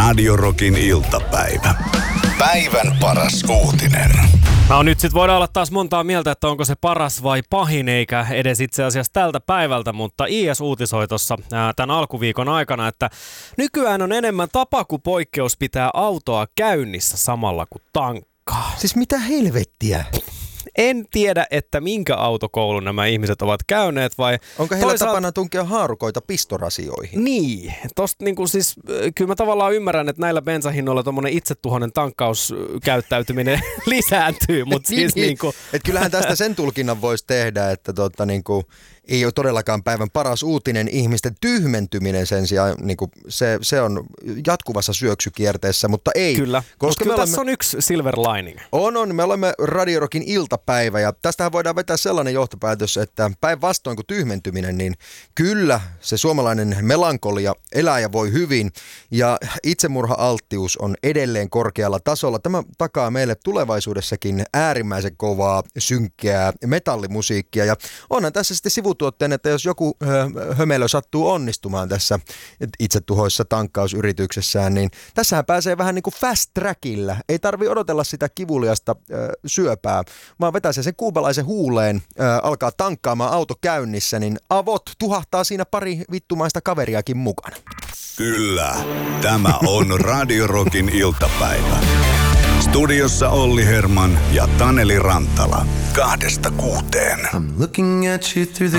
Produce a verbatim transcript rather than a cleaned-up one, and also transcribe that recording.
Radio Rockin iltapäivä. Päivän paras uutinen. No nyt sit voidaan olla taas montaa mieltä, että onko se paras vai pahin, eikä edes itse asiassa tältä päivältä, mutta I S uutisoi tuossa tämän alkuviikon aikana, että nykyään on enemmän tapa kuin poikkeus pitää autoa käynnissä samalla kuin tankkaa. Siis mitä helvettiä? En tiedä, että minkä autokoulun nämä ihmiset ovat käyneet vai... Onko heillä toisaalta... tapana tunkea haarukoita pistorasioihin? Niin. Tosta niin kuin siis, kyllä mä tavallaan ymmärrän, että näillä bensahinnoilla tommonen itsetuhoinen tankkauskäyttäytyminen lisääntyy, mutta siis niin, niin kuin... Et kyllähän tästä sen tulkinnan voisi tehdä, että tota, niin kuin, ei ole todellakaan päivän paras uutinen. Ihmisten tyhmentyminen sen sijaan, niin kuin, se, se on jatkuvassa syöksykierteessä, mutta ei. Kyllä, koska kyllä olemme... tässä on yksi silver lining. On, on. Me olemme Radio Rockin iltapäivä ja tästähän voidaan vetää sellainen johtopäätös, että päinvastoin kuin tyhmentyminen, niin kyllä se suomalainen melankolia elää ja voi hyvin ja itsemurha-alttius on edelleen korkealla tasolla. Tämä takaa meille tulevaisuudessakin äärimmäisen kovaa, synkkää metallimusiikkia ja onhan tässä sitten sivutuotteen, että jos joku hömelö sattuu onnistumaan tässä itsetuhoissa tankkausyrityksessään, niin tässähän pääsee vähän niin kuin fast trackillä. Ei tarvitse odotella sitä kivuliasta ö, syöpää, vaan vetää se sen kuubalaisen huuleen, ö, alkaa tankkaamaan auto käynnissä, niin avot tuhahtaa siinä pari vittumaista kaveriakin mukana. Kyllä, tämä on Radio Rockin iltapäivä. Studiossa Olli Herman ja Taneli Rantala. Kahdesta kuuteen. I'm looking at you through the